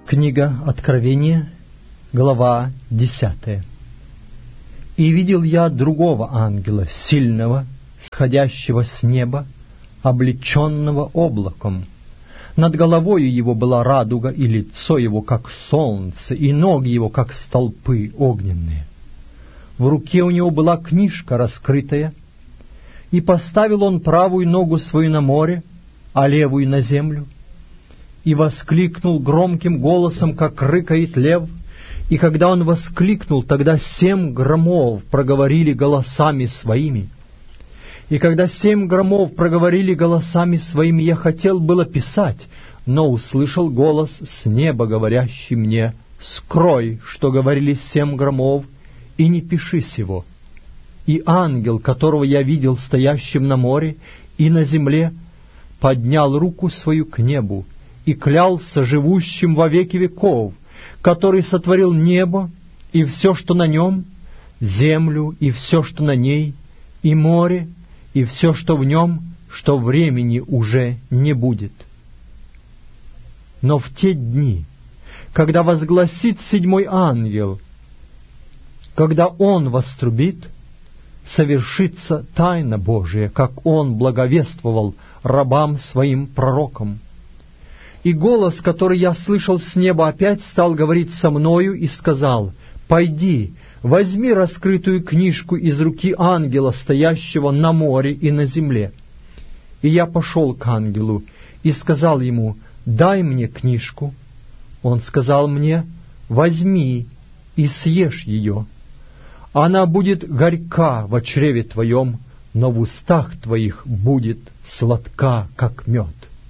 Книга Откровения, глава 10. «И видел я другого ангела, сильного, сходящего с неба, облеченного облаком. Над головою его была радуга, и лицо его, как солнце, и ноги его, как столпы огненные. В руке у него была книжка раскрытая, и поставил он правую ногу свою на море, а левую на землю, и воскликнул громким голосом, как рыкает лев. И когда он воскликнул, тогда 7 громов проговорили голосами своими. И когда 7 громов проговорили голосами своими, я хотел было писать, но услышал голос с неба, говорящий мне: «Скрой, что говорили 7 громов, и не пиши сего». И ангел, которого я видел стоящим на море и на земле, поднял руку свою к небу и клялся живущим во веки веков, который сотворил небо и все, что на нем, землю и все, что на ней, и море и все, что в нем, что времени уже не будет. Но в те дни, когда возгласит 7-й ангел, когда он вострубит, совершится тайна Божия, как он благовествовал рабам своим пророкам. И голос, который я слышал с неба, опять стал говорить со мною и сказал: «Пойди, возьми раскрытую книжку из руки ангела, стоящего на море и на земле». И я пошел к ангелу и сказал ему: «Дай мне книжку». Он сказал мне: «Возьми и съешь ее. Она будет горька во чреве твоем, но в устах твоих будет сладка, как мед».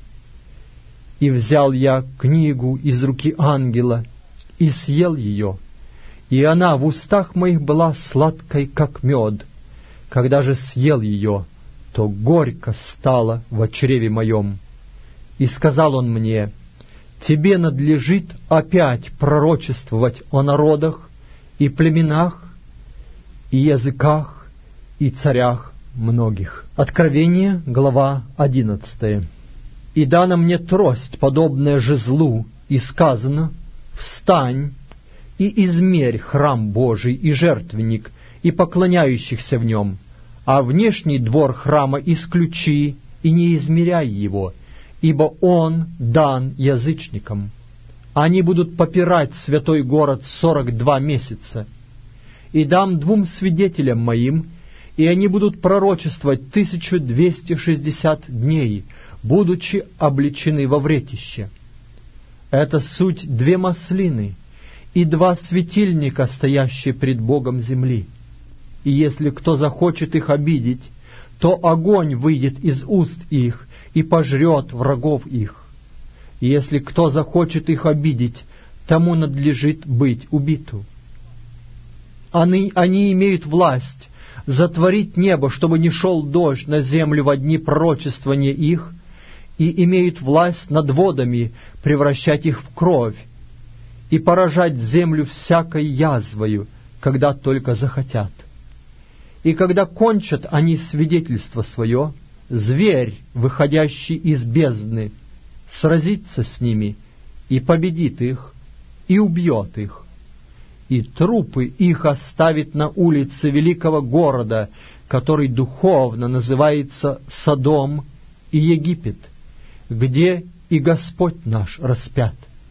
И взял я книгу из руки ангела и съел ее, и она в устах моих была сладкой, как мед. Когда же съел ее, то горько стало во чреве моем. И сказал он мне: «Тебе надлежит опять пророчествовать о народах и племенах, и языках, и царях многих». Откровение, глава 11. «И дана мне трость, подобная жезлу, и сказано: встань и измерь храм Божий и жертвенник, и поклоняющихся в нем, а внешний двор храма исключи и не измеряй его, ибо он дан язычникам. Они будут попирать святой город 42 месяца. И дам 2 свидетелям моим, и они будут пророчествовать 1260 дней, будучи облечены во вретище. Это суть 2 маслины и 2 светильника, стоящие пред Богом земли. И если кто захочет их обидеть, то огонь выйдет из уст их и пожрет врагов их. И если кто захочет их обидеть, тому надлежит быть убиту. Они имеют власть затворить небо, чтобы не шел дождь на землю во дни пророчествования их, и имеют власть над водами превращать их в кровь, и поражать землю всякой язвою, когда только захотят. И когда кончат они свидетельство свое, зверь, выходящий из бездны, сразится с ними и победит их, и убьет их. И трупы их оставит на улице великого города, который духовно называется Содом и Египет, где и Господь наш распят.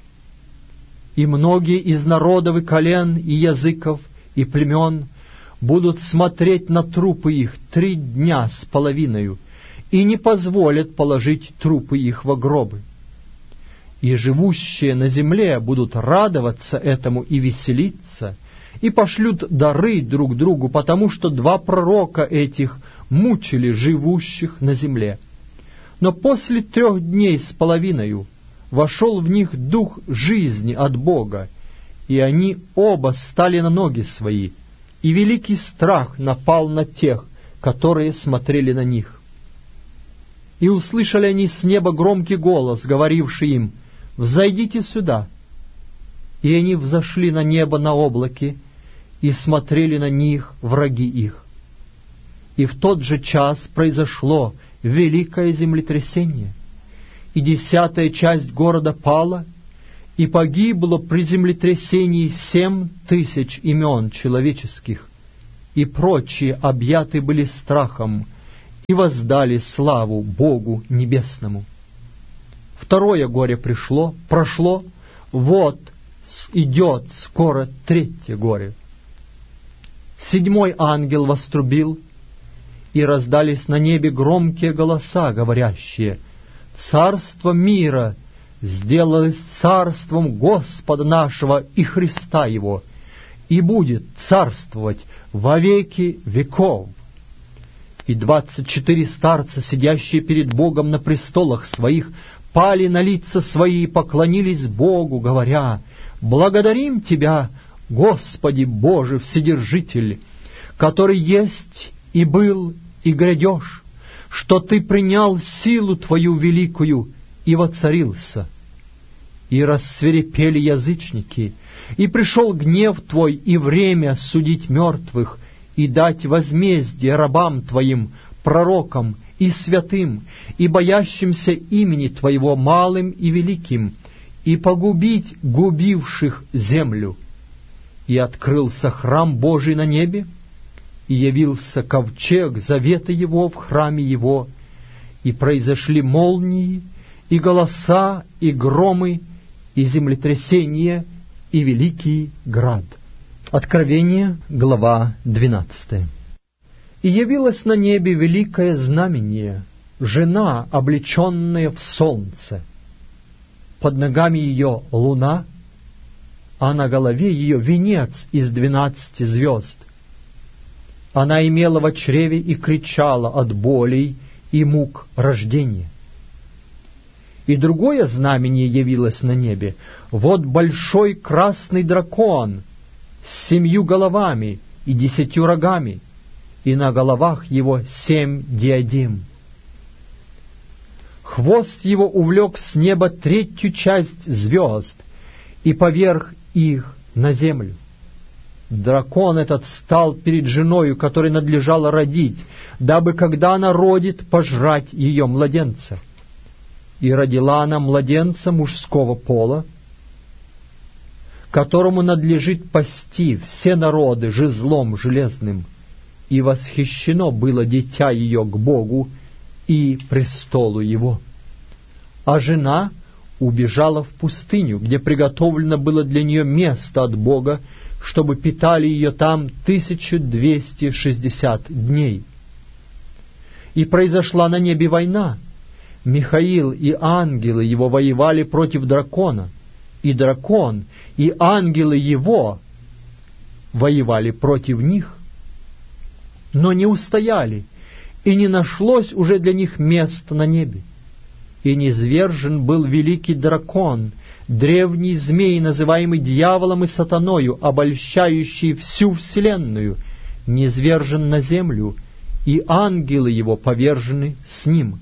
И многие из народов и колен, и языков, и племен будут смотреть на трупы их 3 дня с половиною, и не позволят положить трупы их во гробы. И живущие на земле будут радоваться этому и веселиться, и пошлют дары друг другу, потому что 2 пророка этих мучили живущих на земле. Но после 3 дней с половиною вошел в них дух жизни от Бога, и они оба стали на ноги свои, и великий страх напал на тех, которые смотрели на них. И услышали они с неба громкий голос, говоривший им: «Взойдите сюда». И они взошли на небо на облаке, и смотрели на них враги их. И в тот же час произошло великое землетрясение, и 10-я часть города пала, и погибло при землетрясении 7000 имен человеческих, и прочие объяты были страхом и воздали славу Богу Небесному. Второе горе прошло, вот идет скоро третье горе. Седьмой ангел вострубил, и раздались на небе громкие голоса, говорящие: «Царство мира сделалось царством Господа нашего и Христа Его, и будет царствовать во веки веков». И 24 старца, сидящие перед Богом на престолах своих, пали на лица свои и поклонились Богу, говоря: «Благодарим Тебя, Господи Боже Вседержитель, который есть и был и грядешь, что Ты принял силу Твою великую и воцарился. И рассвирепели язычники, и пришел гнев Твой, и время судить мертвых, и дать возмездие рабам Твоим, пророкам и святым, и боящимся имени Твоего малым и великим, и погубить губивших землю. И открылся храм Божий на небе, и явился ковчег завета Его в храме Его, и произошли молнии, и голоса, и громы, и землетрясение, и великий град». Откровение, глава 12. «И явилось на небе великое знамение, жена, облеченная в солнце. Под ногами ее луна, а на голове ее венец из 12 звезд. Она имела во чреве и кричала от болей и мук рождения. И другое знамение явилось на небе: вот большой красный дракон с 7 головами и 10 рогами, и на головах его 7 диадем. Хвост его увлек с неба 1/3 часть звезд, и поверх их на землю. Дракон этот стал перед женою, которой надлежало родить, дабы, когда она родит, пожрать ее младенца. И родила она младенца мужского пола, которому надлежит пасти все народы жезлом железным, и восхищено было дитя ее к Богу и престолу его. А жена убежала в пустыню, где приготовлено было для нее место от Бога, чтобы питали ее там 1260 дней. И произошла на небе война. Михаил и ангелы его воевали против дракона, и дракон и ангелы его воевали против них, но не устояли, и не нашлось уже для них места на небе. И низвержен был великий дракон, древний змей, называемый дьяволом и сатаною, обольщающий всю вселенную, низвержен на землю, и ангелы его повержены с ним.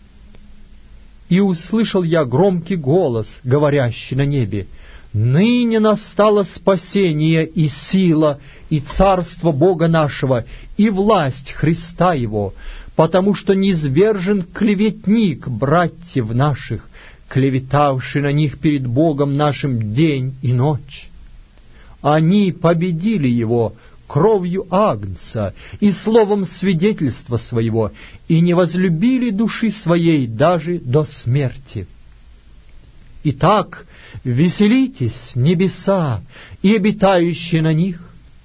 И услышал я громкий голос, говорящий на небе: «Ныне настало спасение и сила, и царство Бога нашего, и власть Христа Его, потому что низвержен клеветник братьев наших, клеветавший на них перед Богом нашим день и ночь. Они победили его кровью Агнца и словом свидетельства своего, и не возлюбили души своей даже до смерти. Итак, веселитесь, небеса и обитающие на них,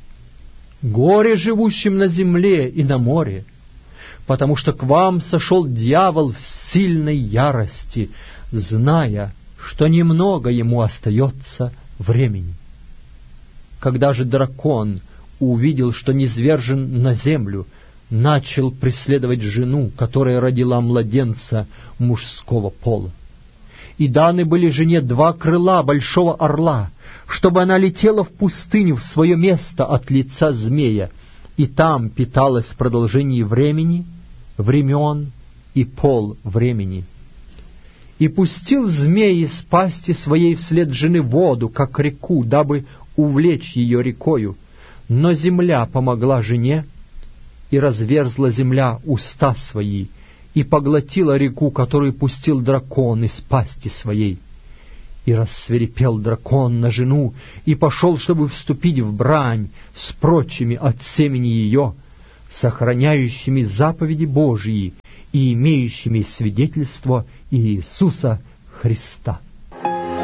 горе живущим на земле и на море, потому что к вам сошел дьявол в сильной ярости, зная, что немного ему остается времени. Когда же дракон увидел, что низвержен на землю, начал преследовать жену, которая родила младенца мужского пола. И даны были жене 2 крыла большого орла, чтобы она летела в пустыню в свое место от лица змея, и там питалась в продолжении времени, времен и пол времени. И пустил змей из пасти своей вслед жены воду, как реку, дабы увлечь ее рекою. Но земля помогла жене, и разверзла земля уста свои, и поглотила реку, которую пустил дракон из пасти своей. И рассвирепел дракон на жену, и пошел, чтобы вступить в брань с прочими от семени ее, сохраняющими заповеди Божьи и имеющими свидетельство Иисуса Христа.